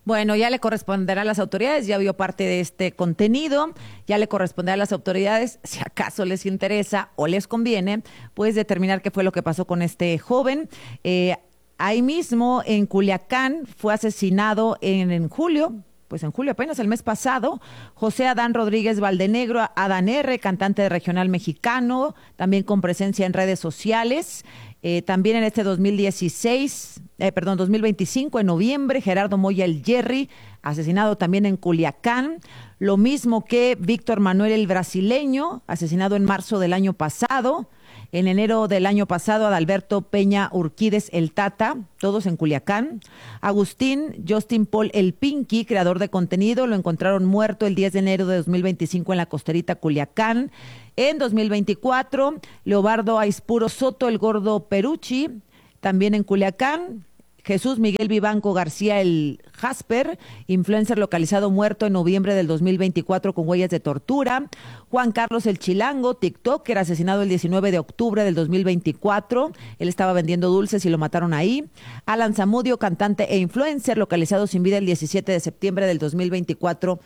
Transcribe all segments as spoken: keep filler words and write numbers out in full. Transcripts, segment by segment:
Bueno, ya le corresponderá a las autoridades, ya vio parte de este contenido, ya le corresponderá a las autoridades, si acaso les interesa o les conviene, pues determinar qué fue lo que pasó con este joven. Eh, ahí mismo, en Culiacán, fue asesinado en, en julio, pues en julio apenas, el mes pasado, José Adán Rodríguez Valdenegro, Adán R., cantante de regional mexicano, también con presencia en redes sociales. Eh, también en este dos mil dieciséis, eh, perdón, dos mil veinticinco, en noviembre, Gerardo Moya el Jerry, asesinado también en Culiacán. Lo mismo que Víctor Manuel el Brasileño, asesinado en marzo del año pasado. En enero del año pasado, Adalberto Peña Urquídez el Tata, todos en Culiacán. Agustín Justin Paul el Pinky, creador de contenido, lo encontraron muerto el diez de enero de dos mil veinticinco en la costerita Culiacán. En dos mil veinticuatro, Leobardo Aispuro Soto el Gordo Perucci, también en Culiacán. Jesús Miguel Vivanco García el Jasper, influencer localizado muerto en noviembre del dos mil veinticuatro con huellas de tortura. Juan Carlos el Chilango, TikToker, asesinado el diecinueve de octubre del dos mil veinticuatro. Él estaba vendiendo dulces y lo mataron ahí. Alan Zamudio, cantante e influencer, localizado sin vida el diecisiete de septiembre del dos mil veinticuatro.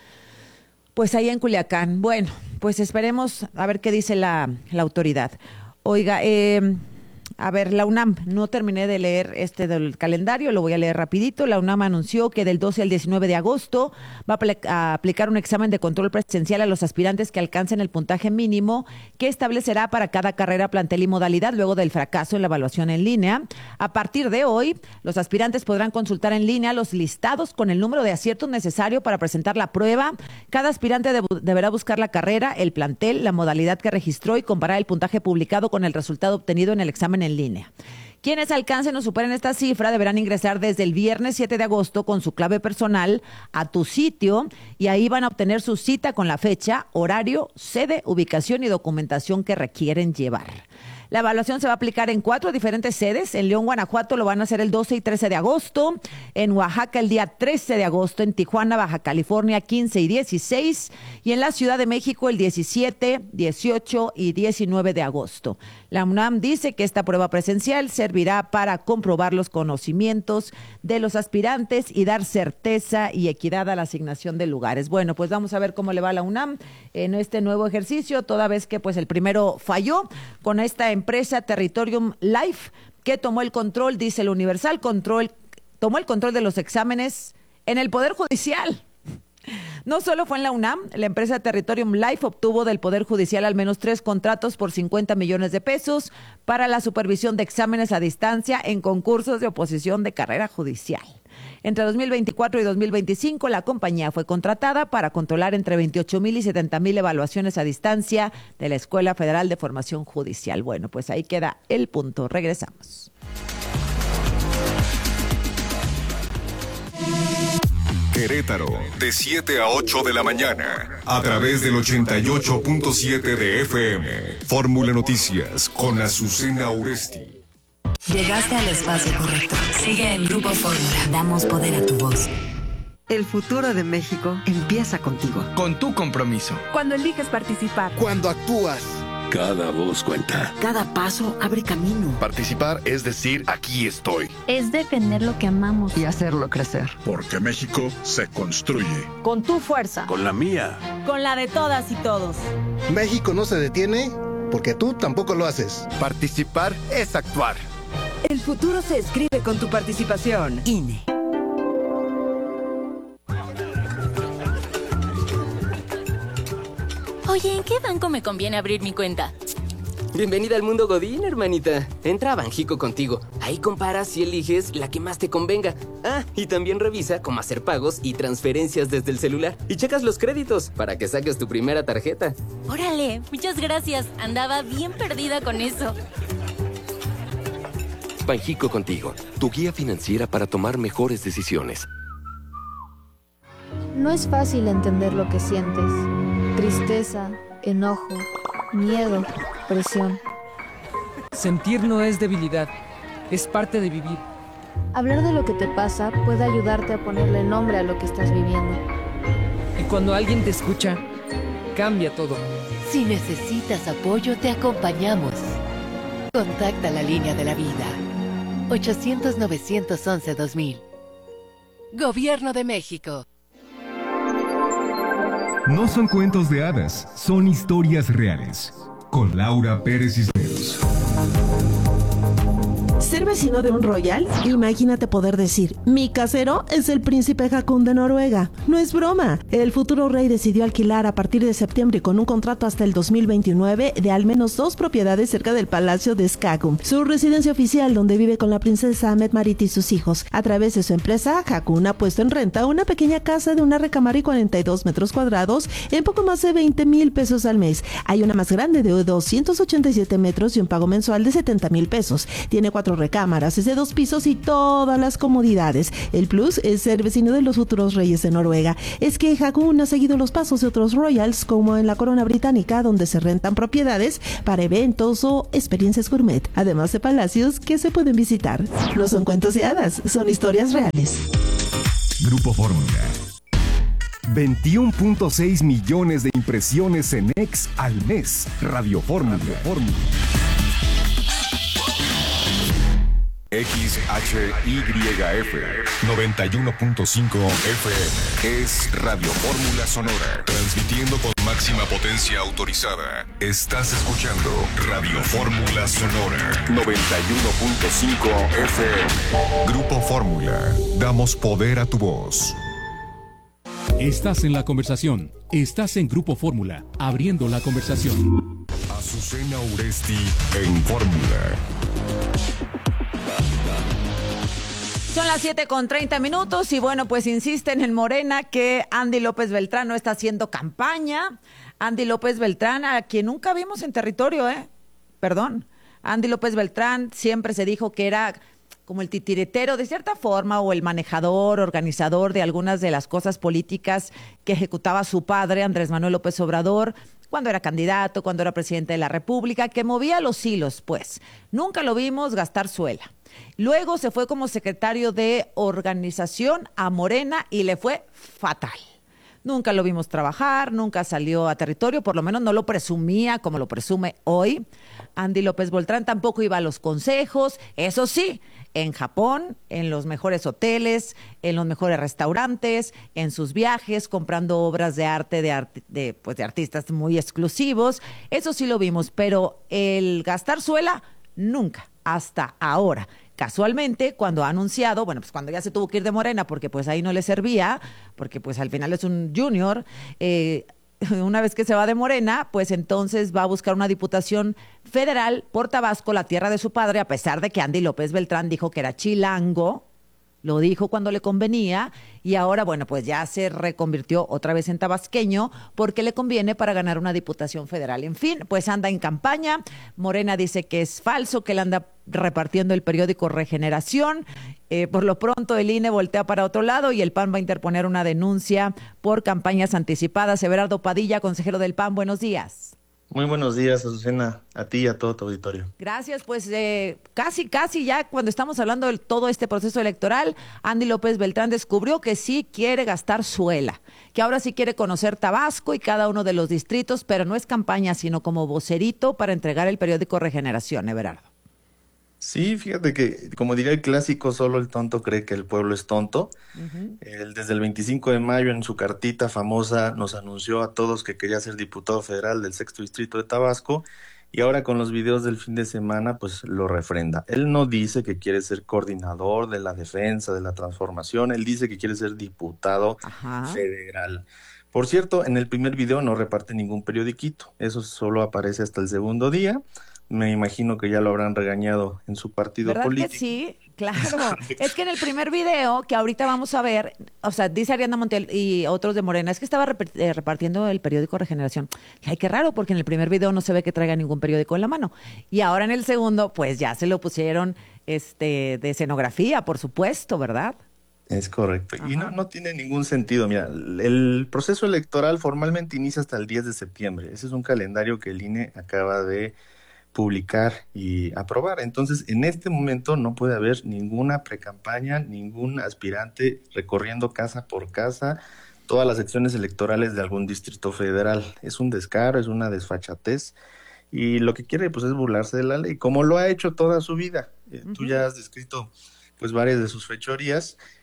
Pues ahí en Culiacán. Bueno, pues esperemos a ver qué dice la, la autoridad. Oiga, eh... A ver, la UNAM, no terminé de leer este del calendario, lo voy a leer rapidito. La UNAM anunció que del doce al diecinueve de agosto va a, apl- a aplicar un examen de control presencial a los aspirantes que alcancen el puntaje mínimo que establecerá para cada carrera, plantel y modalidad luego del fracaso en la evaluación en línea. A partir de hoy, los aspirantes podrán consultar en línea los listados con el número de aciertos necesario para presentar la prueba. Cada aspirante deb- deberá buscar la carrera, el plantel, la modalidad que registró y comparar el puntaje publicado con el resultado obtenido en el examen en línea. Quienes alcancen o superen esta cifra deberán ingresar desde el viernes siete de agosto con su clave personal a tu sitio y ahí van a obtener su cita con la fecha, horario, sede, ubicación y documentación que requieren llevar. La evaluación se va a aplicar en cuatro diferentes sedes. En León, Guanajuato lo van a hacer el doce y trece de agosto. En Oaxaca el día trece de agosto. En Tijuana, Baja California, quince y dieciséis. Y en la Ciudad de México el diecisiete, dieciocho y diecinueve de agosto. La UNAM dice que esta prueba presencial servirá para comprobar los conocimientos de los aspirantes y dar certeza y equidad a la asignación de lugares. Bueno, pues vamos a ver cómo le va a la UNAM en este nuevo ejercicio, toda vez que pues el primero falló con esta empresa Territorium Life, que tomó el control, dice el Universal, control, tomó el control de los exámenes en el Poder Judicial. No solo fue en la UNAM, la empresa Territorium Life obtuvo del Poder Judicial al menos tres contratos por cincuenta millones de pesos para la supervisión de exámenes a distancia en concursos de oposición de carrera judicial. Entre dos mil veinticuatro y dos mil veinticinco, la compañía fue contratada para controlar entre veintiocho mil y setenta mil evaluaciones a distancia de la Escuela Federal de Formación Judicial. Bueno, pues ahí queda el punto. Regresamos. Querétaro, de siete a ocho de la mañana, a través del ochenta y ocho punto siete de F M. Fórmula Noticias con Azucena Uresti. Llegaste al espacio correcto. Sigue en Grupo Fórmula. Damos poder a tu voz. El futuro de México empieza contigo. Con tu compromiso. Cuando eliges participar. Cuando actúas. Cada voz cuenta. Cada paso abre camino. Participar es decir, aquí estoy. Es defender lo que amamos. Y hacerlo crecer. Porque México se construye. Con tu fuerza. Con la mía. Con la de todas y todos. México no se detiene porque tú tampoco lo haces. Participar es actuar. El futuro se escribe con tu participación. I N E. Oye, ¿en qué banco me conviene abrir mi cuenta? Bienvenida al mundo Godín, hermanita. Entra a Banjico contigo. Ahí comparas y eliges la que más te convenga. Ah, y también revisa cómo hacer pagos y transferencias desde el celular. Y checas los créditos para que saques tu primera tarjeta. Órale, muchas gracias. Andaba bien perdida con eso. Banjico contigo, tu guía financiera para tomar mejores decisiones. No es fácil entender lo que sientes. Tristeza, enojo, miedo, presión. Sentir no es debilidad, es parte de vivir. Hablar de lo que te pasa puede ayudarte a ponerle nombre a lo que estás viviendo. Y cuando alguien te escucha, cambia todo. Si necesitas apoyo, te acompañamos. Contacta la línea de la vida. ochocientos, novecientos once, dos mil. Gobierno de México. No son cuentos de hadas, son historias reales. Con Laura Pérez Cisneros. ¿Ser vecino de un royal? Imagínate poder decir, mi casero es el príncipe Haakon de Noruega. No es broma. El futuro rey decidió alquilar a partir de septiembre y con un contrato hasta el dos mil veintinueve de al menos dos propiedades cerca del Palacio de Skagun, su residencia oficial donde vive con la princesa Mette-Marit y sus hijos. A través de su empresa, Haakon ha puesto en renta una pequeña casa de una recámara y cuarenta y dos metros cuadrados en poco más de veinte mil pesos al mes. Hay una más grande de doscientos ochenta y siete metros y un pago mensual de setenta mil pesos. Tiene cuatro recámaras, es de dos pisos y todas las comodidades. El plus es ser vecino de los futuros reyes de Noruega. Es que Haakon ha seguido los pasos de otros royals, como en la corona británica, donde se rentan propiedades para eventos o experiencias gourmet, además de palacios que se pueden visitar. No son cuentos de hadas, son historias reales. Grupo Fórmula. veintiuno punto seis millones de impresiones en X al mes. Radio Fórmula. Fórmula. X H Y F noventa y uno punto cinco F M es Radio Fórmula Sonora, transmitiendo con máxima potencia autorizada. Estás escuchando Radio Fórmula Sonora noventa y uno punto cinco F M. Grupo Fórmula, damos poder a tu voz. Estás en la conversación. Estás en Grupo Fórmula, abriendo la conversación. Azucena Uresti en Fórmula. Son las siete con treinta minutos y bueno, pues insisten en Morena que Andy López Beltrán no está haciendo campaña. Andy López Beltrán, a quien nunca vimos en territorio, ¿eh? Perdón. Andy López Beltrán siempre se dijo que era como el titiritero de cierta forma o el manejador, organizador de algunas de las cosas políticas que ejecutaba su padre, Andrés Manuel López Obrador, cuando era candidato, cuando era presidente de la República, que movía los hilos, pues. Nunca lo vimos gastar suela. Luego se fue como secretario de organización a Morena y le fue fatal. Nunca lo vimos trabajar, nunca salió a territorio, por lo menos no lo presumía como lo presume hoy. Andy López Beltrán tampoco iba a los consejos, eso sí, en Japón, en los mejores hoteles, en los mejores restaurantes, en sus viajes, comprando obras de arte de, art- de, pues de artistas muy exclusivos. Eso sí lo vimos, pero el gastar suela, nunca, hasta ahora. Casualmente, cuando ha anunciado, bueno, pues cuando ya se tuvo que ir de Morena, porque pues ahí no le servía, porque pues al final es un junior, eh, una vez que se va de Morena, pues entonces va a buscar una diputación federal por Tabasco, la tierra de su padre, a pesar de que Andy López Beltrán dijo que era chilango, lo dijo cuando le convenía, y ahora, bueno, pues ya se reconvirtió otra vez en tabasqueño porque le conviene para ganar una diputación federal. En fin, pues anda en campaña. Morena dice que es falso, que él anda repartiendo el periódico Regeneración. Eh, por lo pronto, el I N E voltea para otro lado y el P A N va a interponer una denuncia por campañas anticipadas. Everardo Padilla, consejero del P A N, buenos días. Muy buenos días, Azucena, a ti y a todo tu auditorio. Gracias, pues eh, casi, casi ya cuando estamos hablando de todo este proceso electoral, Andy López Beltrán descubrió que sí quiere gastar suela, que ahora sí quiere conocer Tabasco y cada uno de los distritos, pero no es campaña, sino como vocerito para entregar el periódico Regeneración, Everardo. Sí, fíjate que, como diría el clásico, solo el tonto cree que el pueblo es tonto. Uh-huh. Él, desde el veinticinco de mayo, en su cartita famosa, nos anunció a todos que quería ser diputado federal del sexto distrito de Tabasco, y ahora con los videos del fin de semana, pues lo refrenda. Él no dice que quiere ser coordinador de la defensa, de la transformación, él dice que quiere ser diputado uh-huh. federal. Por cierto, en el primer video no reparte ningún periodiquito, eso solo aparece hasta el segundo día. Me imagino que ya lo habrán regañado en su partido ¿verdad político. Que sí, claro. Es que en el primer video que ahorita vamos a ver, o sea, dice Ariadna Montiel y otros de Morena, es que estaba rep- eh, repartiendo el periódico Regeneración. Ay, qué raro, porque en el primer video no se ve que traiga ningún periódico en la mano. Y ahora en el segundo, pues ya se lo pusieron este de escenografía, por supuesto, ¿verdad? Es correcto. Ajá. Y no, no tiene ningún sentido. Mira, el proceso electoral formalmente inicia hasta el diez de septiembre. Ese es un calendario que el I N E acaba de publicar y aprobar. Entonces, en este momento no puede haber ninguna precampaña, ningún aspirante recorriendo casa por casa todas las secciones electorales de algún distrito federal. Es un descaro, es una desfachatez, y lo que quiere pues es burlarse de la ley, como lo ha hecho toda su vida. Uh-huh. Tú ya has descrito pues varias de sus fechorías,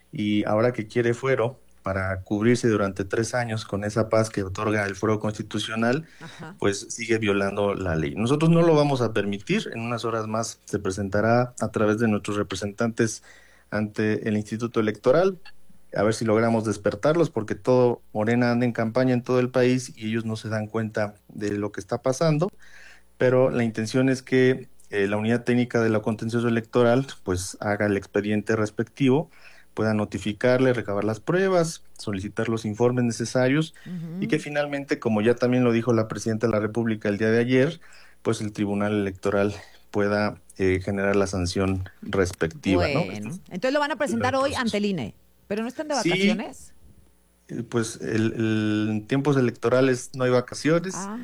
y ahora que quiere fuero para cubrirse durante tres años con esa paz que otorga el fuero constitucional, Ajá. pues sigue violando la ley. Nosotros no lo vamos a permitir, en unas horas más se presentará a través de nuestros representantes ante el Instituto Electoral, a ver si logramos despertarlos, porque todo Morena anda en campaña en todo el país y ellos no se dan cuenta de lo que está pasando, pero la intención es que eh, la Unidad Técnica de la Contencioso Electoral pues haga el expediente respectivo, pueda notificarle, recabar las pruebas, solicitar los informes necesarios uh-huh. y que finalmente, como ya también lo dijo la Presidenta de la República el día de ayer, pues el Tribunal Electoral pueda eh, generar la sanción respectiva. Bueno, ¿no? Entonces lo van a presentar hoy ante el I N E, pero ¿no están de vacaciones? Sí, pues el, el, en tiempos electorales no hay vacaciones, ah.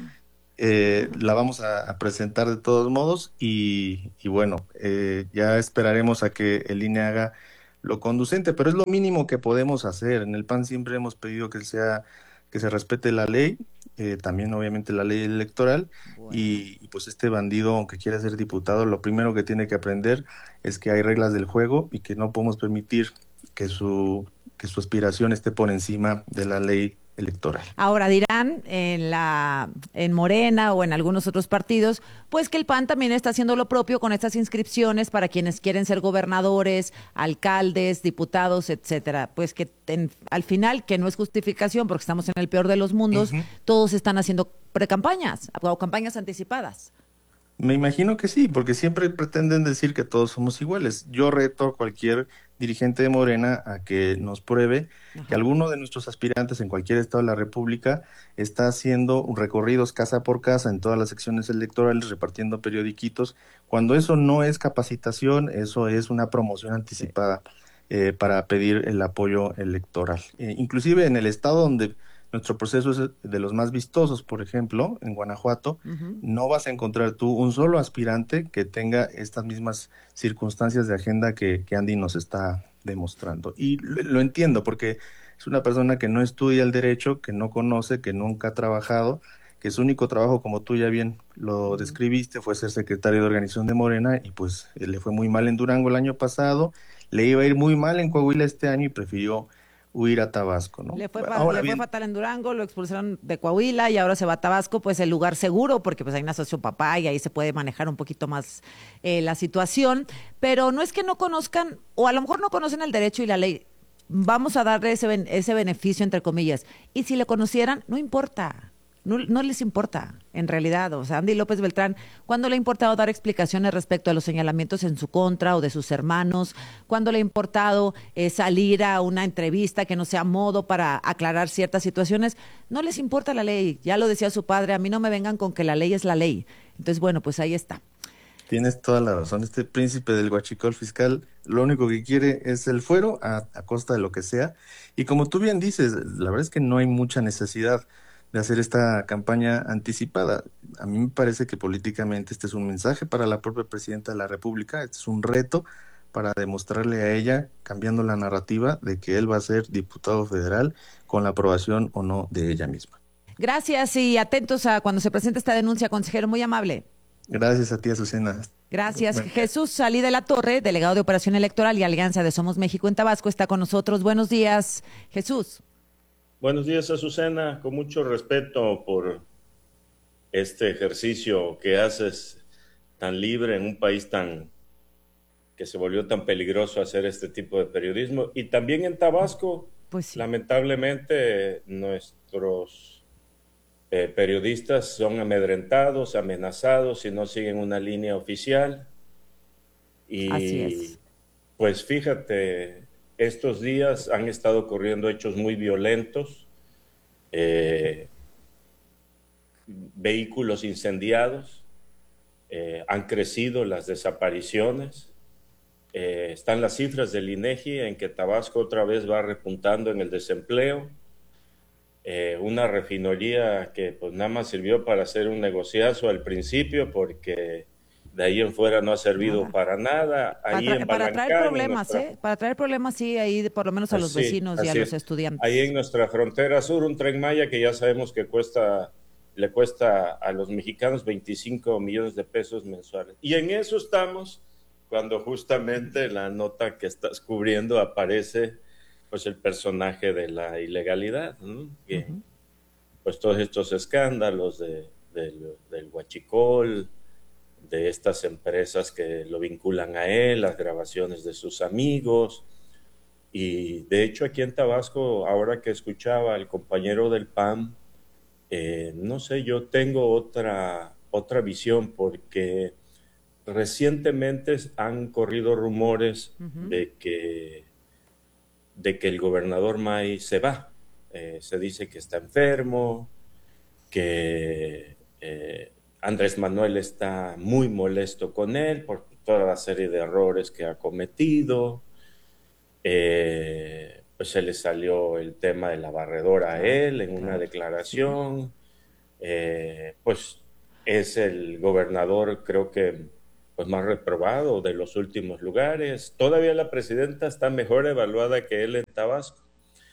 eh, la vamos a, a presentar de todos modos y, y bueno, eh, ya esperaremos a que el I N E haga lo conducente, pero es lo mínimo que podemos hacer. En el P A N siempre hemos pedido que sea que se respete la ley, eh, también obviamente la ley electoral, bueno. y, y pues este bandido, aunque quiera ser diputado, lo primero que tiene que aprender es que hay reglas del juego y que no podemos permitir que su que su aspiración esté por encima de la ley electoral. Ahora dirán en la en Morena o en algunos otros partidos, pues que el P A N también está haciendo lo propio con estas inscripciones para quienes quieren ser gobernadores, alcaldes, diputados, etcétera. Pues que en, al final, que no es justificación porque estamos en el peor de los mundos, uh-huh. todos están haciendo precampañas o campañas anticipadas. Me imagino que sí, porque siempre pretenden decir que todos somos iguales. Yo reto a cualquier dirigente de Morena a que nos pruebe Ajá. que alguno de nuestros aspirantes en cualquier estado de la República está haciendo recorridos casa por casa en todas las secciones electorales, repartiendo periodiquitos, cuando eso no es capacitación, eso es una promoción anticipada eh, para pedir el apoyo electoral. Eh, inclusive en el estado donde nuestro proceso es de los más vistosos, por ejemplo, en Guanajuato, uh-huh. no vas a encontrar tú un solo aspirante que tenga estas mismas circunstancias de agenda que, que Andy nos está demostrando. Y lo, lo entiendo, porque es una persona que no estudia el derecho, que no conoce, que nunca ha trabajado, que su único trabajo, como tú ya bien lo uh-huh. describiste, fue ser secretario de organización de Morena, y pues le fue muy mal en Durango el año pasado, le iba a ir muy mal en Coahuila este año y prefirió huir a Tabasco, ¿no? Le fue, le fue fatal en Durango, lo expulsaron de Coahuila y ahora se va a Tabasco, pues el lugar seguro, porque pues hay una sociopapá y ahí se puede manejar un poquito más eh, la situación, pero no es que no conozcan, o a lo mejor no conocen el derecho y la ley, vamos a darle ese, ese beneficio, entre comillas, y si le conocieran, no importa. No, no les importa, en realidad. O sea, Andy López Beltrán, ¿cuándo le ha importado dar explicaciones respecto a los señalamientos en su contra o de sus hermanos? ¿Cuándo le ha importado eh, salir a una entrevista que no sea modo para aclarar ciertas situaciones? No les importa la ley. Ya lo decía su padre, a mí no me vengan con que la ley es la ley. Entonces, bueno, pues ahí está. Tienes toda la razón. Este príncipe del huachicol fiscal lo único que quiere es el fuero a, a costa de lo que sea. Y como tú bien dices, la verdad es que no hay mucha necesidad de hacer esta campaña anticipada. A mí me parece que políticamente este es un mensaje para la propia Presidenta de la República, este es un reto para demostrarle a ella, cambiando la narrativa, de que él va a ser diputado federal con la aprobación o no de ella misma. Gracias y atentos a cuando se presente esta denuncia, consejero, muy amable. Gracias a ti, Azucena. Gracias. Bueno. Jesús Salí de la Torre, delegado de Operación Electoral y Alianza de Somos México en Tabasco, está con nosotros. Buenos días, Jesús. Buenos días, Azucena, con mucho respeto por este ejercicio que haces tan libre en un país tan que se volvió tan peligroso hacer este tipo de periodismo. Y también en Tabasco, pues sí. Lamentablemente, nuestros eh, periodistas son amedrentados, amenazados y no siguen una línea oficial. Y Así es. Pues fíjate, estos días han estado ocurriendo hechos muy violentos, eh, vehículos incendiados, eh, han crecido las desapariciones, eh, están las cifras del INEGI en que Tabasco otra vez va repuntando en el desempleo, eh, una refinería que pues nada más sirvió para hacer un negociazo al principio porque de ahí en fuera no ha servido nada. para nada. Ahí para, en para Balancán, traer problemas, nuestra... ¿eh? Para traer problemas, sí, ahí por lo menos a los así, vecinos y a los estudiantes. Ahí en nuestra frontera sur, un Tren Maya que ya sabemos que cuesta, le cuesta a los mexicanos veinticinco millones de pesos mensuales. Y en eso estamos cuando justamente la nota que estás cubriendo aparece pues el personaje de la ilegalidad, ¿no? Que, uh-huh. Pues todos estos escándalos de, de, del huachicol, de estas empresas que lo vinculan a él, las grabaciones de sus amigos. Y de hecho aquí en Tabasco, ahora que escuchaba al compañero del P A M, eh, no sé, yo tengo otra, otra visión, porque recientemente han corrido rumores uh-huh. de que, de que el gobernador May se va. Eh, se dice que está enfermo, que eh, Andrés Manuel está muy molesto con él por toda la serie de errores que ha cometido. Eh, pues se le salió el tema de la barredora a él en una declaración. Eh, pues es el gobernador, creo que pues más reprobado de los últimos lugares. Todavía la presidenta está mejor evaluada que él en Tabasco.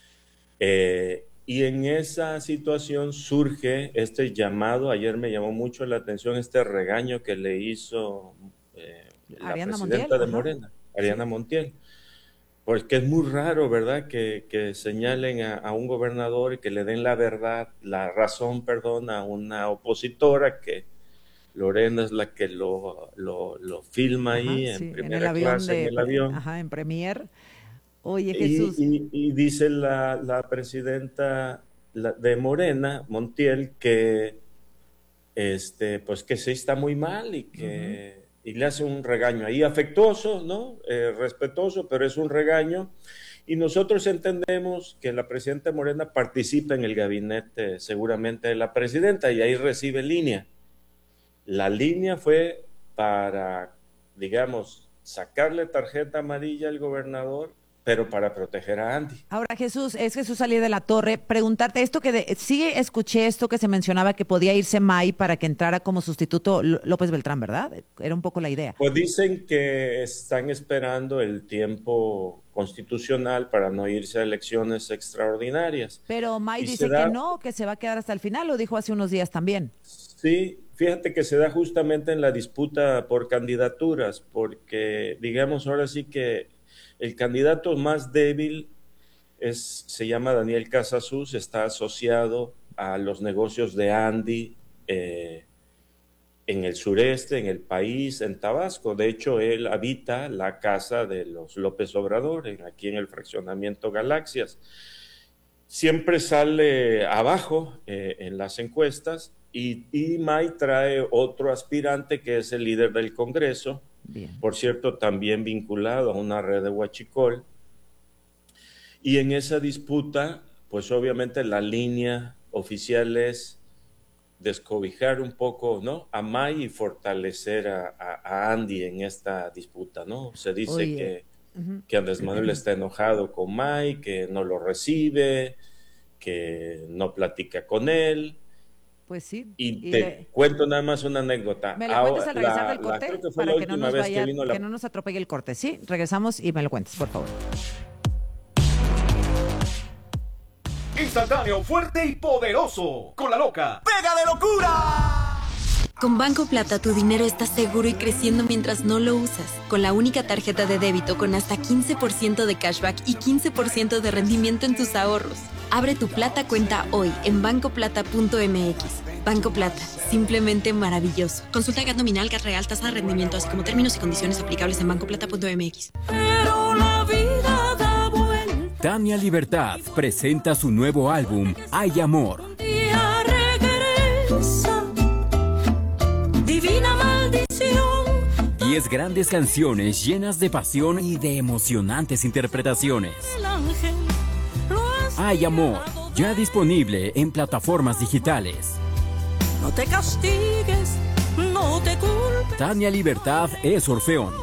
Eh, y en esa situación surge este llamado. Ayer me llamó mucho la atención este regaño que le hizo eh, la Ariana presidenta Montiel, de ¿no? Morena, Ariana sí. Montiel. Porque es muy raro, ¿verdad?, que, que señalen a, a un gobernador y que le den la verdad, la razón, perdón, a una opositora, que Lorena es la que lo, lo, lo filma ahí ajá, en sí, primera en clase, de, en el avión. Ajá, en Premier. Oye, Jesús. Y, y, y dice la, la presidenta de Morena, Montiel, que este, pues que sí está muy mal y que uh-huh. y le hace un regaño ahí afectuoso, ¿no? Eh, respetuoso, pero es un regaño. Y nosotros entendemos que la presidenta Morena participa en el gabinete seguramente de la presidenta y ahí recibe línea. La línea fue para, digamos, sacarle tarjeta amarilla al gobernador, pero para proteger a Andy. Ahora, Jesús, es Jesús Salí de la Torre, preguntarte esto que de, sí escuché esto que se mencionaba que podía irse May para que entrara como sustituto López Beltrán, ¿verdad? Era un poco la idea. Pues dicen que están esperando el tiempo constitucional para no irse a elecciones extraordinarias. Pero May dice da... que no, que se va a quedar hasta el final, lo dijo hace unos días también. Sí, fíjate que se da justamente en la disputa por candidaturas, porque digamos ahora sí que el candidato más débil es, se llama Daniel Casasus, está asociado a los negocios de Andy eh, en el sureste, en el país, en Tabasco. De hecho, él habita la casa de los López Obrador, en, aquí en el fraccionamiento Galaxias. Siempre sale abajo eh, en las encuestas y, y May trae otro aspirante que es el líder del Congreso. Bien. Por cierto, también vinculado a una red de huachicol. Y en esa disputa, pues obviamente la línea oficial es descobijar un poco, ¿no?, a May y fortalecer a, a, a Andy en esta disputa, ¿no? Se dice Oye. que, uh-huh. que Andrés Manuel uh-huh. está enojado con May, que no lo recibe, que no platica con él. Pues sí. Y, y te le... cuento nada más una anécdota. Me lo cuentas al regresar la, del corte la, que para que no, nos vaya, que, que la... no nos atropelle el corte. Sí, regresamos y me lo cuentes, por favor. Instantáneo, fuerte y poderoso. Con la loca. ¡Pega de locura! Con Banco Plata tu dinero está seguro y creciendo mientras no lo usas. Con la única tarjeta de débito con hasta quince por ciento de cashback y quince por ciento de rendimiento en tus ahorros. Abre tu Plata cuenta hoy en banco plata punto m x. Banco Plata, simplemente maravilloso. Consulta el G A T nominal, G A T real, tasa de rendimiento, así como términos y condiciones aplicables en banco plata punto m x. Pero la vida da vuelta. Tania Libertad presenta su nuevo álbum, Hay Amor. Día regresa, divina maldición. Diez grandes canciones llenas de pasión y de emocionantes interpretaciones. El ángel Hay Amor, ya disponible en plataformas digitales. No te castigues, no te culpes. Tania Libertad es Orfeón.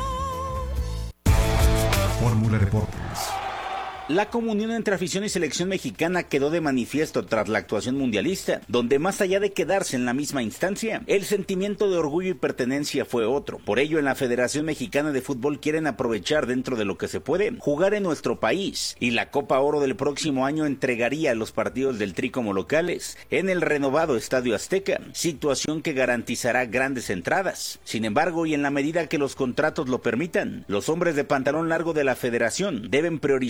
Fórmula Deportes. La comunión entre afición y selección mexicana quedó de manifiesto tras la actuación mundialista, donde más allá de quedarse en la misma instancia, el sentimiento de orgullo y pertenencia fue otro. Por ello, en la Federación Mexicana de Fútbol quieren aprovechar dentro de lo que se puede, jugar en nuestro país, y la Copa Oro del próximo año entregaría los partidos del Tri como locales en el renovado Estadio Azteca, situación que garantizará grandes entradas. Sin embargo, y en la medida que los contratos lo permitan, los hombres de pantalón largo de la Federación deben priorizar jugar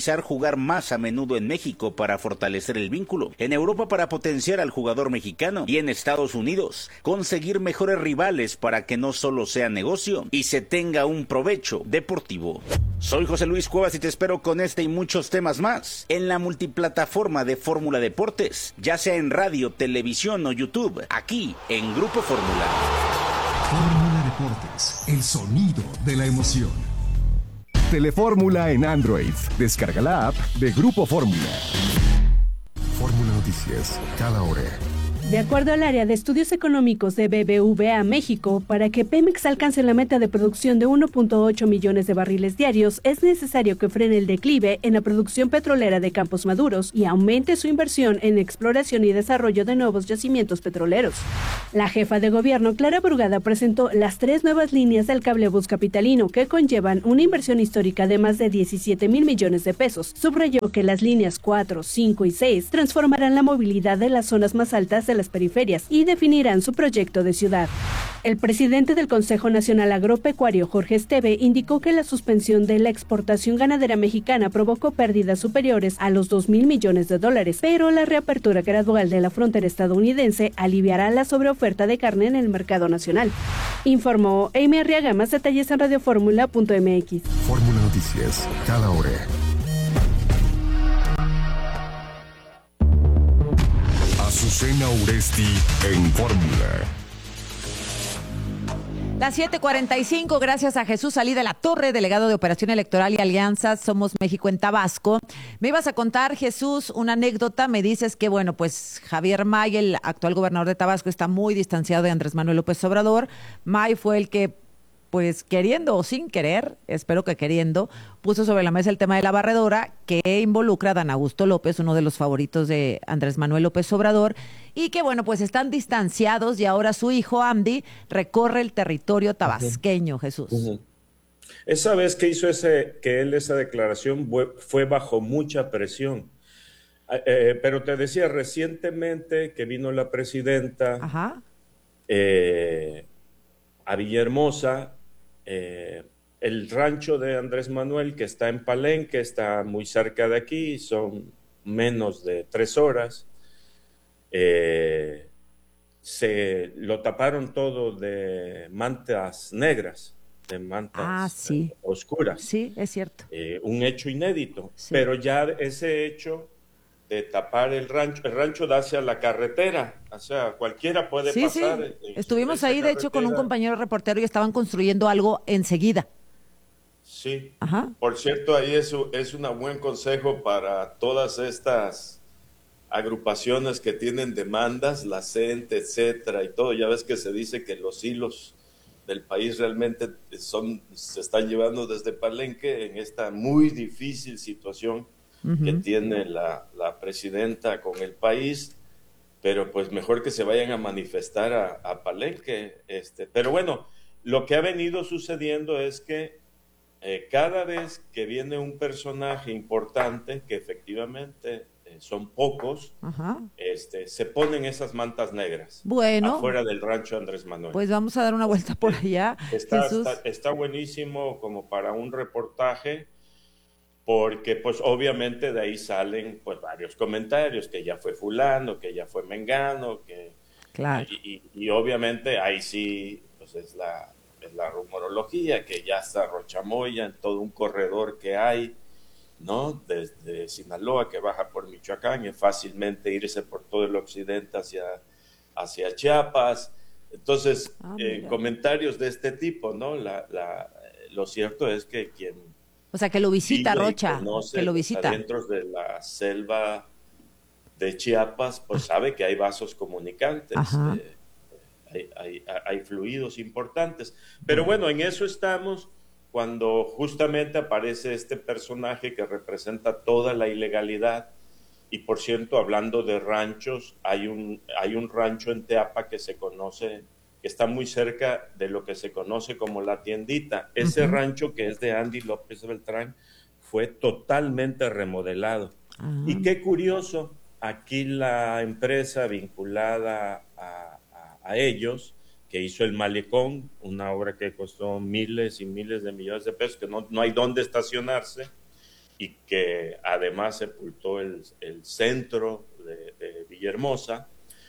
jugar más a menudo en México para fortalecer el vínculo, en Europa para potenciar al jugador mexicano y en Estados Unidos conseguir mejores rivales para que no solo sea negocio y se tenga un provecho deportivo. Soy José Luis Cuevas y te espero con este y muchos temas más en la multiplataforma de Fórmula Deportes, ya sea en radio, televisión o YouTube, aquí en Grupo Fórmula. Fórmula Deportes, el sonido de la emoción. Telefórmula en Android. Descarga la app de Grupo Fórmula. Fórmula Noticias, cada hora. De acuerdo al área de estudios económicos de B B V A México, para que Pemex alcance la meta de producción de uno punto ocho millones de barriles diarios, es necesario que frene el declive en la producción petrolera de Campos Maduros y aumente su inversión en exploración y desarrollo de nuevos yacimientos petroleros. La jefa de gobierno, Clara Brugada, presentó las tres nuevas líneas del cablebús capitalino que conllevan una inversión histórica de más de diecisiete mil millones de pesos. Subrayó que las líneas cuatro, cinco y seis transformarán la movilidad de las zonas más altas de las periferias y definirán su proyecto de ciudad. El presidente del Consejo Nacional Agropecuario, Jorge Esteve, indicó que la suspensión de la exportación ganadera mexicana provocó pérdidas superiores a los dos mil millones de dólares, pero la reapertura gradual de la frontera estadounidense aliviará la sobreoferta de carne en el mercado nacional. Informó Amy Arriaga. Más detalles en radioformula punto m x. Fórmula Noticias, cada hora. Azucena Uresti en Fórmula. Las siete cuarenta y cinco, gracias a Jesús Salí de la Torre, delegado de Operación Electoral y Alianzas Somos México en Tabasco. Me ibas a contar, Jesús, una anécdota. Me dices que, bueno, pues Javier May, el actual gobernador de Tabasco, está muy distanciado de Andrés Manuel López Obrador. May fue el que, pues queriendo o sin querer, espero que queriendo, puso sobre la mesa el tema de la barredora que involucra a Dan Augusto López, uno de los favoritos de Andrés Manuel López Obrador, y que bueno, pues están distanciados y ahora su hijo Andy recorre el territorio tabasqueño, uh-huh. Jesús. Uh-huh. Esa vez que hizo ese, que él esa declaración fue bajo mucha presión. Eh, pero te decía recientemente que vino la presidenta Ajá. Eh, a Villahermosa. Eh, el rancho de Andrés Manuel, que está en Palenque, está muy cerca de aquí, son menos de tres horas. Eh, se lo taparon todo de mantas negras, de mantas ah, sí. eh, oscuras. Sí, es cierto. Eh, un hecho inédito, sí. Pero ya ese hecho de tapar el rancho, el rancho da hacia la carretera, o sea, cualquiera puede sí, pasar. Sí, en, estuvimos en ahí, de hecho, con un compañero reportero y estaban construyendo algo enseguida. Sí, Ajá. Por cierto, ahí es, es un buen consejo para todas estas agrupaciones que tienen demandas, la CENTE, etcétera, y todo. Ya ves que se dice que los hilos del país realmente son, se están llevando desde Palenque en esta muy difícil situación uh-huh. que tiene la, la presidenta con el país, pero pues mejor que se vayan a manifestar a, a Palenque. Este. Pero bueno, lo que ha venido sucediendo es que eh, cada vez que viene un personaje importante, que efectivamente eh, son pocos, Ajá. este, se ponen esas mantas negras bueno, afuera del rancho Andrés Manuel. Pues vamos a dar una vuelta por allá. Está, Jesús. está, está buenísimo como para un reportaje, porque pues obviamente de ahí salen pues varios comentarios, que ya fue fulano, que ya fue mengano, que claro. y, y, y obviamente ahí sí pues es la, es la rumorología, que ya está Rochamoya en todo un corredor que hay, ¿no? Desde Sinaloa que baja por Michoacán, y fácilmente irse por todo el occidente hacia, hacia Chiapas. Entonces, ah, eh, comentarios de este tipo, ¿no? La, la, lo cierto es que quien O sea, que lo visita, Rocha, que lo visita. Dentro de la selva de Chiapas, pues sabe que hay vasos comunicantes, eh, hay, hay, hay fluidos importantes. Pero bueno, en eso estamos cuando justamente aparece este personaje que representa toda la ilegalidad. Y por cierto, hablando de ranchos, hay un, hay un rancho en Teapa que se conoce, que está muy cerca de lo que se conoce como La Tiendita. Ese uh-huh. rancho, que es de Andy López Beltrán, fue totalmente remodelado. Uh-huh. Y qué curioso, aquí la empresa vinculada a, a, a ellos, que hizo el Malecón, una obra que costó miles y miles de millones de pesos, que no, no hay dónde estacionarse, y que además sepultó el, el centro de, de Villahermosa,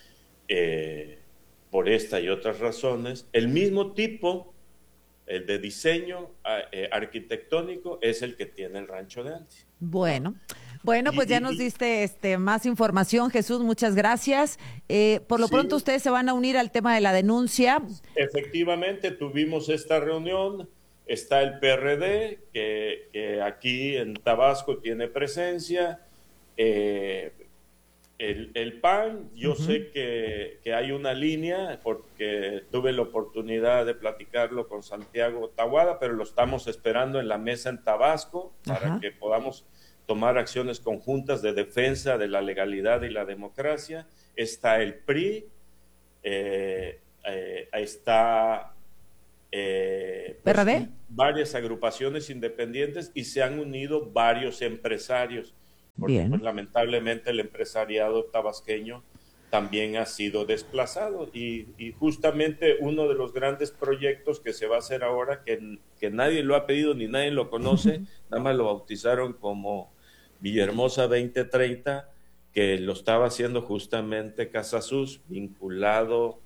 eh, por esta y otras razones. El mismo tipo, el de diseño eh, arquitectónico, es el que tiene el rancho de Andy. Bueno, bueno, pues ya nos diste este más información, Jesús, muchas gracias. Eh, por lo sí. pronto ustedes se van a unir al tema de la denuncia. Efectivamente, tuvimos esta reunión, está el P R D, que, que aquí en Tabasco tiene presencia, eh, el, el P A N, yo uh-huh. sé que, que hay una línea, porque tuve la oportunidad de platicarlo con Santiago Tahuada, pero lo estamos esperando en la mesa en Tabasco, para uh-huh. que podamos tomar acciones conjuntas de defensa de la legalidad y la democracia. Está el P R I, eh, eh, está eh, pues, ¿P R D? varias agrupaciones independientes y se han unido varios empresarios, porque pues, lamentablemente el empresariado tabasqueño también ha sido desplazado y, y justamente uno de los grandes proyectos que se va a hacer ahora, que, que nadie lo ha pedido ni nadie lo conoce, nada más lo bautizaron como Villahermosa veinte treinta, que lo estaba haciendo justamente Casasus, vinculado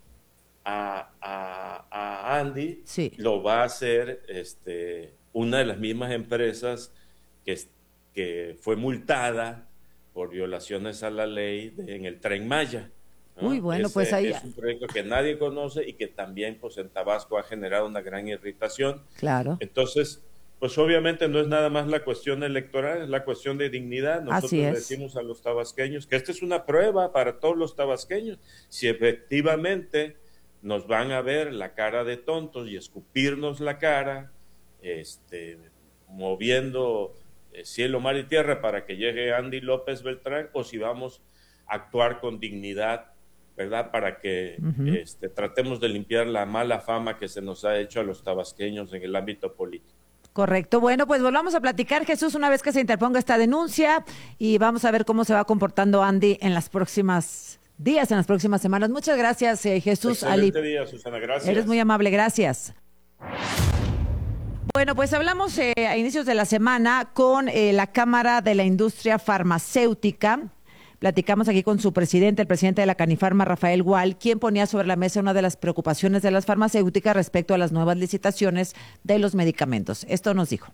a, a, a Andy, sí. lo va a hacer este, una de las mismas empresas que, que fue multada por violaciones a la ley de, en el Tren Maya. ¿no? Muy bueno, Ese pues ahí... Es un proyecto que nadie conoce y que también pues, en Tabasco ha generado una gran irritación. Claro. Entonces, pues obviamente no es nada más la cuestión electoral, es la cuestión de dignidad. Nosotros Así es. decimos a los tabasqueños que esta es una prueba para todos los tabasqueños. Si efectivamente nos van a ver la cara de tontos y escupirnos la cara, este, moviendo cielo, mar y tierra para que llegue Andy López Beltrán, o si vamos a actuar con dignidad, ¿verdad? Para que uh-huh. este, tratemos de limpiar la mala fama que se nos ha hecho a los tabasqueños en el ámbito político. Correcto. Bueno, pues volvamos a platicar, Jesús, una vez que se interponga esta denuncia, y vamos a ver cómo se va comportando Andy en las próximas días, en las próximas semanas. Muchas gracias, eh, Jesús. Excelente Ali. día, Susana. Gracias. Eres muy amable. Gracias. Bueno, pues hablamos eh, a inicios de la semana con eh, la Cámara de la Industria Farmacéutica. Platicamos aquí con su presidente, el presidente de la Canifarma, Rafael Gual, quien ponía sobre la mesa una de las preocupaciones de las farmacéuticas respecto a las nuevas licitaciones de los medicamentos. Esto nos dijo.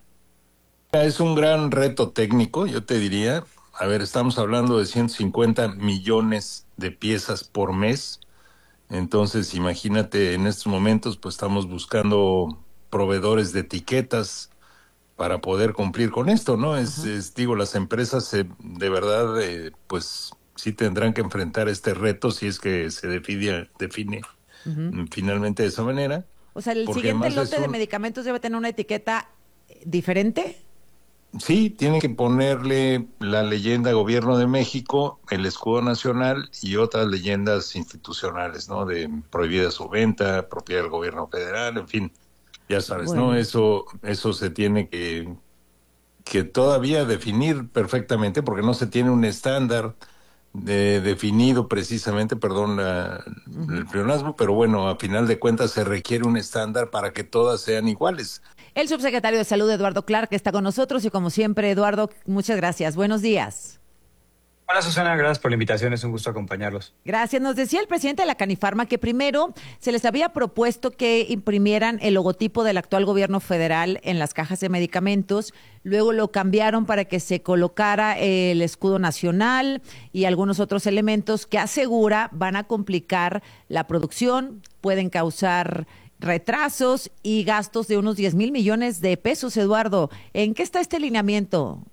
Es un gran reto técnico, yo te diría. A ver, estamos hablando de ciento cincuenta millones de piezas por mes. Entonces, imagínate, en estos momentos, pues estamos buscando proveedores de etiquetas para poder cumplir con esto, ¿no? Es, es digo, las empresas eh, de verdad, eh, pues sí tendrán que enfrentar este reto si es que se define, define uh-huh. finalmente de esa manera. O sea, ¿el siguiente lote un... de medicamentos debe tener una etiqueta diferente? Sí, tiene que ponerle la leyenda Gobierno de México, el escudo nacional y otras leyendas institucionales, ¿no? De prohibida su venta, propiedad del gobierno federal, en fin. Ya sabes, bueno. ¿no? Eso eso se tiene que, que todavía definir perfectamente, porque no se tiene un estándar de, definido precisamente, perdón la, uh-huh. el pleonasmo, pero bueno, a final de cuentas se requiere un estándar para que todas sean iguales. El subsecretario de Salud, Eduardo Clark, está con nosotros y como siempre, Eduardo, muchas gracias. Buenos días. Hola Susana, gracias por la invitación, es un gusto acompañarlos. Gracias. Nos decía el presidente de la Canifarma que primero se les había propuesto que imprimieran el logotipo del actual gobierno federal en las cajas de medicamentos, luego lo cambiaron para que se colocara el escudo nacional y algunos otros elementos que asegura van a complicar la producción, pueden causar retrasos y gastos de unos diez mil millones de pesos. Eduardo, ¿en qué está este lineamiento?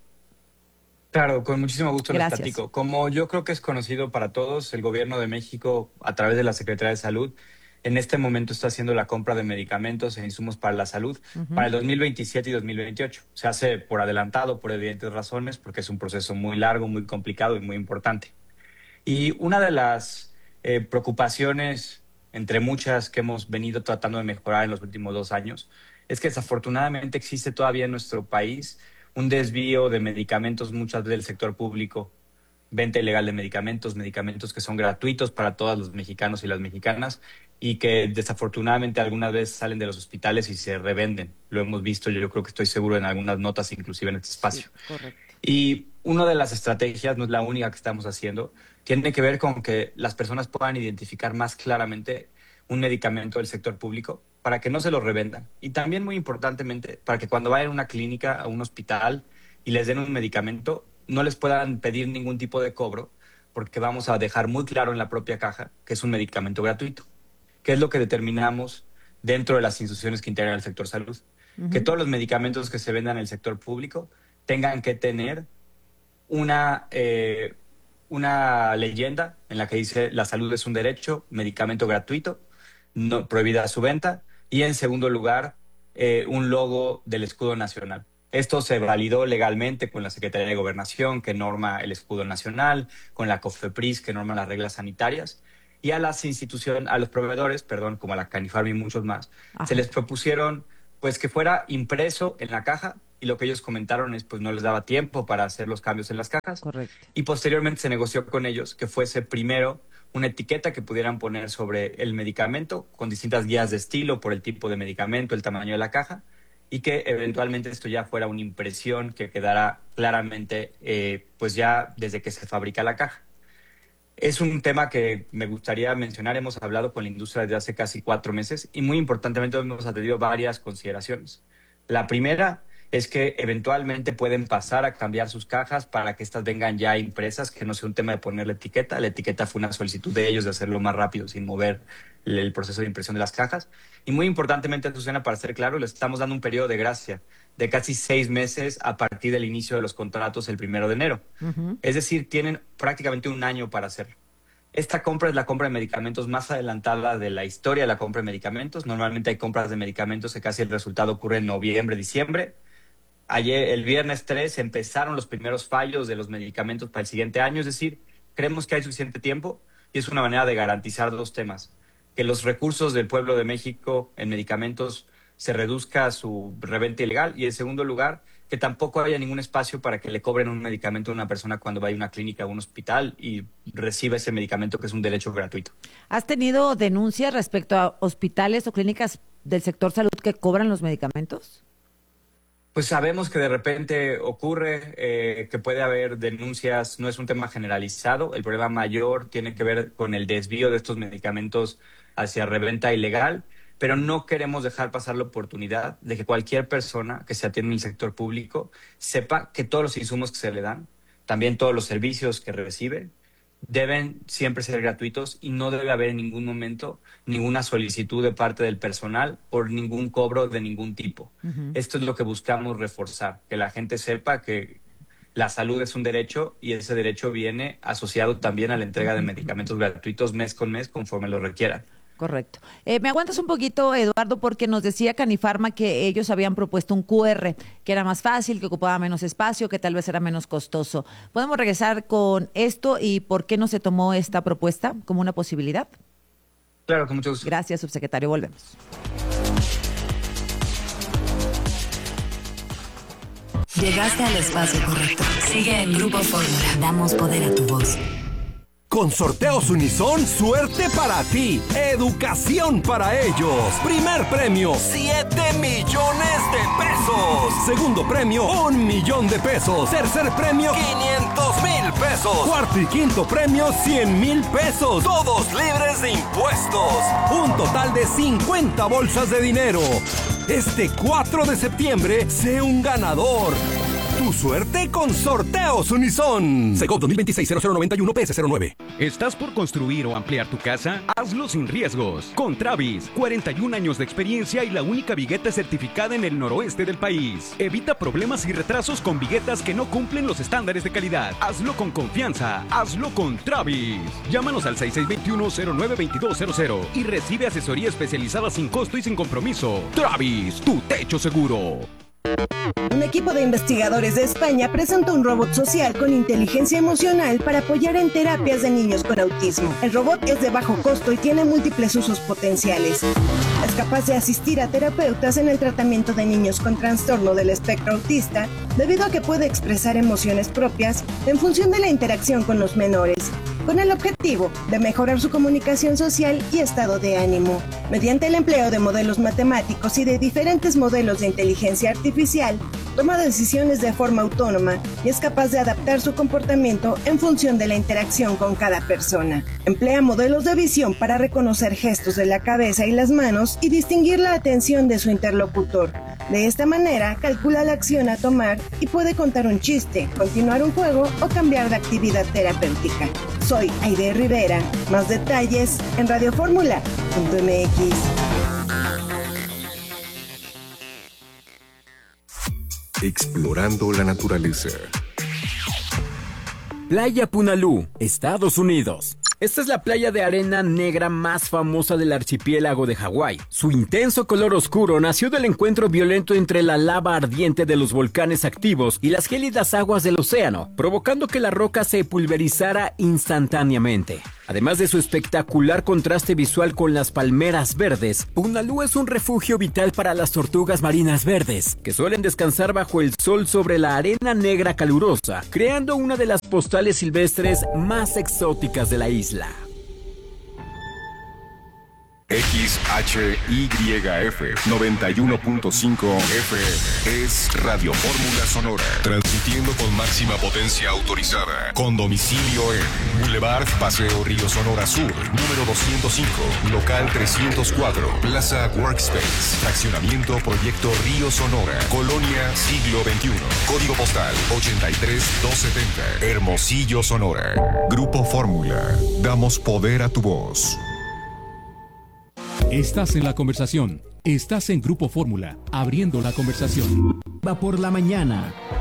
Claro, con muchísimo gusto les Gracias. platico. Como yo creo que es conocido para todos, el gobierno de México, a través de la Secretaría de Salud, en este momento está haciendo la compra de medicamentos e insumos para la salud uh-huh. para el dos mil veintisiete y dos mil veintiocho. Se hace por adelantado, por evidentes razones, porque es un proceso muy largo, muy complicado y muy importante. Y una de las eh, preocupaciones, entre muchas que hemos venido tratando de mejorar en los últimos dos años, es que desafortunadamente existe todavía en nuestro país un desvío de medicamentos, muchas veces del sector público, venta ilegal de medicamentos, medicamentos que son gratuitos para todos los mexicanos y las mexicanas y que desafortunadamente algunas veces salen de los hospitales y se revenden. Lo hemos visto, yo creo que estoy seguro en algunas notas, inclusive en este espacio. Sí, correcto. Y una de las estrategias, no es la única que estamos haciendo, tiene que ver con que las personas puedan identificar más claramente un medicamento del sector público para que no se lo revendan. Y también, muy importantemente, para que cuando vayan a una clínica, a un hospital y les den un medicamento, no les puedan pedir ningún tipo de cobro, porque vamos a dejar muy claro en la propia caja que es un medicamento gratuito, que es lo que determinamos dentro de las instituciones que integran el sector salud. Uh-huh. Que todos los medicamentos que se vendan en el sector público tengan que tener una, eh, una leyenda en la que dice la salud es un derecho, medicamento gratuito, no, prohibida su venta, y en segundo lugar, eh, un logo del escudo nacional. Esto se validó legalmente con la Secretaría de Gobernación, que norma el escudo nacional, con la COFEPRIS, que norma las reglas sanitarias, y a las instituciones, a los proveedores, perdón, como a la Canifarm y muchos más, Ajá. se les propusieron pues que fuera impreso en la caja, y lo que ellos comentaron es pues no les daba tiempo para hacer los cambios en las cajas. Correcto. Y posteriormente se negoció con ellos que fuese primero una etiqueta que pudieran poner sobre el medicamento, con distintas guías de estilo por el tipo de medicamento, el tamaño de la caja, y que eventualmente esto ya fuera una impresión que quedara claramente eh, pues ya desde que se fabrica la caja. Es un tema que me gustaría mencionar. Hemos hablado con la industria desde hace casi cuatro meses y muy importantemente hemos atendido varias consideraciones. La primera es que eventualmente pueden pasar a cambiar sus cajas para que estas vengan ya impresas, que no sea un tema de poner la etiqueta. La etiqueta fue una solicitud de ellos de hacerlo más rápido sin mover el proceso de impresión de las cajas. Y muy importantemente, Susana, para ser claro, les estamos dando un periodo de gracia de casi seis meses a partir del inicio de los contratos el primero de enero. Uh-huh. Es decir, tienen prácticamente un año para hacerlo. Esta compra es la compra de medicamentos más adelantada de la historia de la compra de medicamentos. Normalmente hay compras de medicamentos que casi el resultado ocurre en noviembre, diciembre. Ayer, el viernes tres, empezaron los primeros fallos de los medicamentos para el siguiente año. Es decir, creemos que hay suficiente tiempo y es una manera de garantizar dos temas. Que los recursos del pueblo de México en medicamentos se reduzca su reventa ilegal y, en segundo lugar, que tampoco haya ningún espacio para que le cobren un medicamento a una persona cuando vaya a una clínica o un hospital y reciba ese medicamento que es un derecho gratuito. ¿Has tenido denuncias respecto a hospitales o clínicas del sector salud que cobran los medicamentos? Pues sabemos que de repente ocurre, eh, que puede haber denuncias, no es un tema generalizado. El problema mayor tiene que ver con el desvío de estos medicamentos hacia reventa ilegal, pero no queremos dejar pasar la oportunidad de que cualquier persona que se atiende en el sector público sepa que todos los insumos que se le dan, también todos los servicios que recibe, deben siempre ser gratuitos y no debe haber en ningún momento ninguna solicitud de parte del personal por ningún cobro de ningún tipo. Uh-huh. Esto es lo que buscamos reforzar, que la gente sepa que la salud es un derecho y ese derecho viene asociado también a la entrega de medicamentos gratuitos mes con mes conforme lo requieran. Correcto. Eh, ¿Me aguantas un poquito, Eduardo? Porque nos decía Canifarma que ellos habían propuesto un cu erre, que era más fácil, que ocupaba menos espacio, que tal vez era menos costoso. ¿Podemos regresar con esto y por qué no se tomó esta propuesta como una posibilidad? Claro, con mucho gusto. Gracias, subsecretario. Volvemos. Llegaste al espacio correcto. Sigue en Grupo Fórmula. Damos poder a tu voz. Con Sorteos Unison, suerte para ti, educación para ellos. Primer premio, siete millones de pesos. Segundo premio, un millón de pesos. Tercer premio, quinientos mil pesos. Cuarto y quinto premio, cien mil pesos. Todos libres de impuestos. Un total de cincuenta bolsas de dinero. Este cuatro de septiembre, sé un ganador. Tu suerte con Sorteos Unison. Segov dos mil veintiséis cero cero noventa y uno P S cero nueve. ¿Estás por construir o ampliar tu casa? Hazlo sin riesgos. Con Travis, cuarenta y un años de experiencia y la única vigueta certificada en el noroeste del país. Evita problemas y retrasos con viguetas que no cumplen los estándares de calidad. Hazlo con confianza. Hazlo con Travis. Llámanos al seis seis dos uno cero nueve dos dos cero cero y recibe asesoría especializada sin costo y sin compromiso. Travis, tu techo seguro. Un equipo de investigadores de España presentó un robot social con inteligencia emocional para apoyar en terapias de niños con autismo. El robot es de bajo costo y tiene múltiples usos potenciales. Las capaz de asistir a terapeutas en el tratamiento de niños con trastorno del espectro autista, debido a que puede expresar emociones propias en función de la interacción con los menores, con el objetivo de mejorar su comunicación social y estado de ánimo. Mediante el empleo de modelos matemáticos y de diferentes modelos de inteligencia artificial, toma decisiones de forma autónoma y es capaz de adaptar su comportamiento en función de la interacción con cada persona. Emplea modelos de visión para reconocer gestos de la cabeza y las manos y distinguir la atención de su interlocutor. De esta manera, calcula la acción a tomar y puede contar un chiste, continuar un juego o cambiar de actividad terapéutica. Soy Aide Rivera. Más detalles en radioformula punto m x. Explorando la naturaleza. Playa Punalú, Estados Unidos. Esta es la playa de arena negra más famosa del archipiélago de Hawái. Su intenso color oscuro nació del encuentro violento entre la lava ardiente de los volcanes activos y las gélidas aguas del océano, provocando que la roca se pulverizara instantáneamente. Además de su espectacular contraste visual con las palmeras verdes, Punalú es un refugio vital para las tortugas marinas verdes, que suelen descansar bajo el sol sobre la arena negra calurosa, creando una de las postales silvestres más exóticas de la isla. X H Y F noventa y uno punto cinco F M es Radio Fórmula Sonora, transmitiendo con máxima potencia autorizada, con domicilio en Boulevard Paseo Río Sonora Sur, número doscientos cinco, local trescientos cuatro, Plaza Workspace, fraccionamiento Proyecto Río Sonora, Colonia Siglo veintiuno, código postal ochenta y tres doscientos setenta, Hermosillo, Sonora. Grupo Fórmula, damos poder a tu voz. Estás en la conversación. Estás en Grupo Fórmula, abriendo la conversación. Va por la mañana.